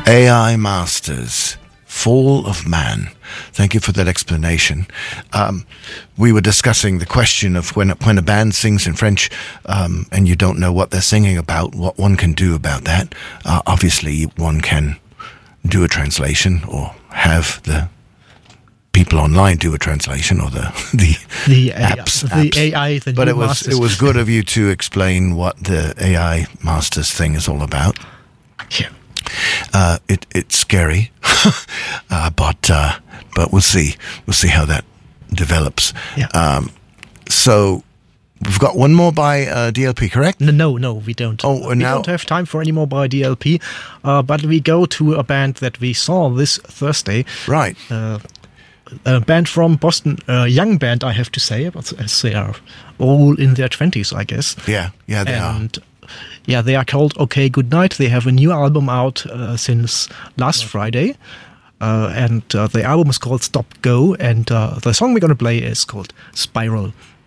AI Masters, Fall of Man. Thank you for that explanation. We were discussing the question of when a band sings in French and you don't know what they're singing about, what one can do about that. Obviously, one can do a translation or have the people online do a translation, or the apps. The AI, the but new it was masters. It was good of you to explain what the AI Masters thing is all about. Yeah. It's scary, but we'll see how that develops. Yeah. So we've got one more by DLP, correct? No, we don't. Oh, we now don't have time for any more by DLP, but we go to a band that we saw this Thursday. Right. A band from Boston, a young band, I have to say, but as they are all in their 20s, I guess. Yeah, they are. Yeah, they are called OK Goodnight. They have a new album out since last Friday, and the album is called Stop Go, and the song we're going to play is called Spiral.